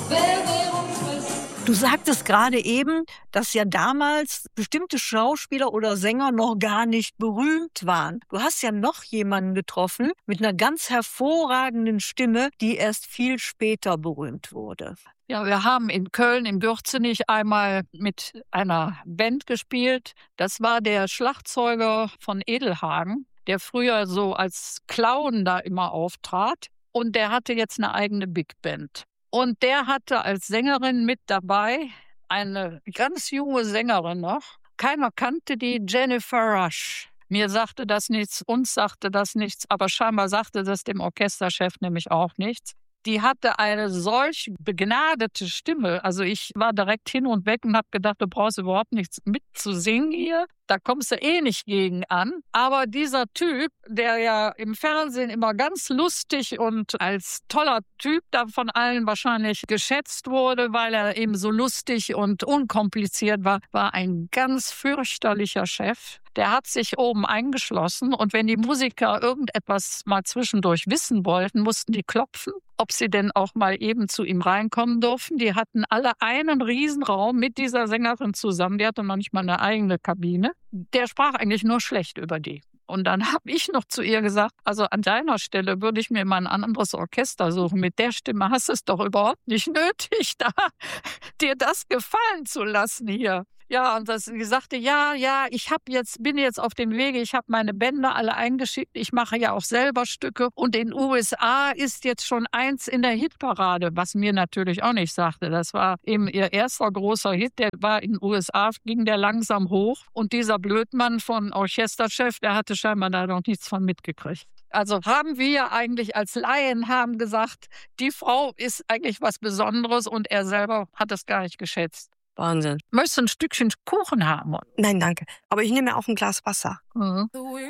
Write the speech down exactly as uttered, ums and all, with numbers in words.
Du sagtest gerade eben, dass ja damals bestimmte Schauspieler oder Sänger noch gar nicht berühmt waren. Du hast ja noch jemanden getroffen mit einer ganz hervorragenden Stimme, die erst viel später berühmt wurde. Ja, wir haben in Köln im Gürzenich einmal mit einer Band gespielt. Das war der Schlagzeuger von Edelhagen, der früher so als Clown da immer auftrat. Und der hatte jetzt eine eigene Big Band. Und der hatte als Sängerin mit dabei eine ganz junge Sängerin noch. Keiner kannte die, Jennifer Rush. Mir sagte das nichts, uns sagte das nichts, aber scheinbar sagte das dem Orchesterchef nämlich auch nichts. Die hatte eine solch begnadete Stimme. Also ich war direkt hin und weg und habe gedacht, du brauchst überhaupt nichts mitzusingen hier. Da kommst du eh nicht gegen an. Aber dieser Typ, der ja im Fernsehen immer ganz lustig und als toller Typ da von allen wahrscheinlich geschätzt wurde, weil er eben so lustig und unkompliziert war, war ein ganz fürchterlicher Chef. Der hat sich oben eingeschlossen und wenn die Musiker irgendetwas mal zwischendurch wissen wollten, mussten die klopfen, ob sie denn auch mal eben zu ihm reinkommen durften. Die hatten alle einen Riesenraum mit dieser Sängerin zusammen. Die hatte manchmal eine eigene Kabine. Der sprach eigentlich nur schlecht über die. Und dann habe ich noch zu ihr gesagt, also an deiner Stelle würde ich mir mal ein anderes Orchester suchen. Mit der Stimme hast du es doch überhaupt nicht nötig, da dir das gefallen zu lassen hier. Ja, und das, sie sagte, ja, ja, ich hab jetzt, bin jetzt auf dem Wege, ich habe meine Bänder alle eingeschickt, ich mache ja auch selber Stücke und in den U S A ist jetzt schon eins in der Hitparade, was mir natürlich auch nicht sagte. Das war eben ihr erster großer Hit, der war in den U S A, ging der langsam hoch und dieser Blödmann von Orchesterchef, der hatte scheinbar da noch nichts von mitgekriegt. Also haben wir eigentlich als Laien haben gesagt, die Frau ist eigentlich was Besonderes und er selber hat es gar nicht geschätzt. Wahnsinn. Möchtest du ein Stückchen Kuchen haben? Nein, danke. Aber ich nehme auch ein Glas Wasser. Mhm.